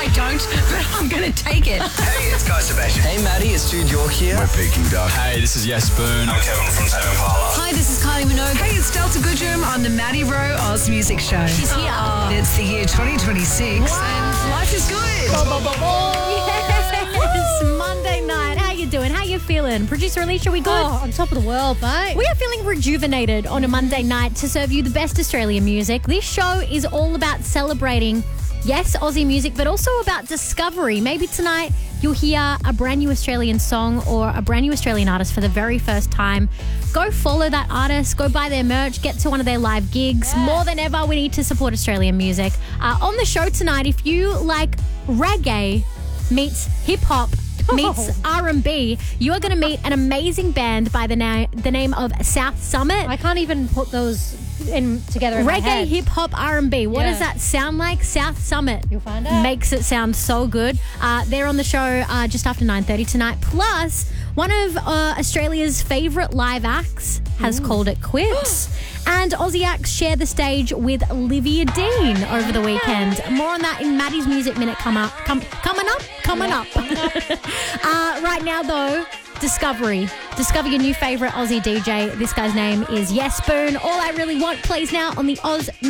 don't, but I'm going to take it. Hey, it's Guy Sebastian. Hey, Maddie, it's Jude York here. We're Peking Duck. Hey, this is Yes Boone. I'm Kevin from Tame Impala. Hi, this is Kylie Minogue. Hey, it's Delta Goodrum on the Maddie Rowe Oz Music Show. She's here. It's the year 2026 and life is good. Yes, Monday night. How you doing? How you feeling? Producer Alicia, we good? Oh, on top of the world, mate. We are feeling rejuvenated on a Monday night to serve you the best Australian music. This show is all about celebrating, yes, Aussie music, but also about discovery. Maybe tonight you'll hear a brand new Australian song or a brand new Australian artist for the very first time. Go follow that artist, go buy their merch, get to one of their live gigs. Yeah. More than ever, we need to support Australian music. On the show tonight, if you like reggae meets hip-hop, meets R&B, you are going to meet an amazing band by the name of South Summit. I can't even put those in together in my head. Reggae, hip-hop, R&B. What does that sound like? South Summit. You'll find out. Makes it sound so good. They're on the show just after 9:30 tonight. Plus, one of Australia's favourite live acts has called it quits. And Aussie acts share the stage with Olivia Dean over the weekend. More on that in Maddie's Music Minute coming up. Right now, though, Discovery. Discover your new favourite Aussie DJ. This guy's name is Yes Boone. All I Really Want plays now on the Oz